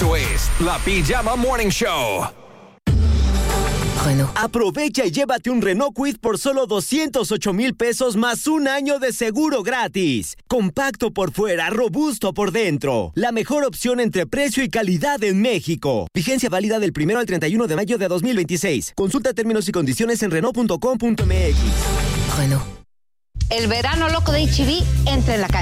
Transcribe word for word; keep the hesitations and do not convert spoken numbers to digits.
Esto es La Pijama Morning Show. Renault. Aprovecha y llévate un Renault Kwid por solo doscientos ocho mil pesos más un año de seguro gratis. Compacto por fuera, robusto por dentro. La mejor opción entre precio y calidad en México. Vigencia válida del primero al treinta y uno de mayo de dos mil veintiséis. Consulta términos y condiciones en Renault punto com punto m x. Renault. El verano loco de H E B entra en la cancha.